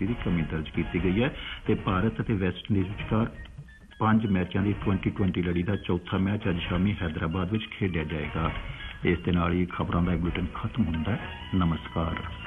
तेजी की कमी दर्ज की गई है ते भारत ते वैस्ट इंडीज विचकार 5 मैचों की 20-20 लड़ी का चौथा मैच अज शामी हैदराबाद में खेडिया जाएगा। इस दे नाल ही खबरों का बुलेटिन खत्म होता है। नमस्कार।